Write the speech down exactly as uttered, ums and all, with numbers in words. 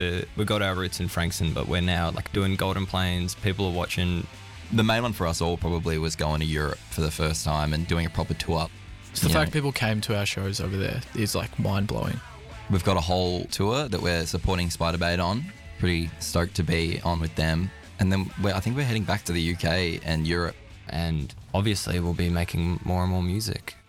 Uh, we got our roots in Frankston, but we're now like doing Golden Plains. People are watching. The main one for us all probably was going to Europe for the first time and doing a proper tour. So the You fact know, people came to our shows over there is like mind-blowing. We've got a whole tour that we're supporting Spiderbait on. Pretty stoked to be on with them. And then we're, I think we're heading back to the U K and Europe. And obviously we'll be making more and more music.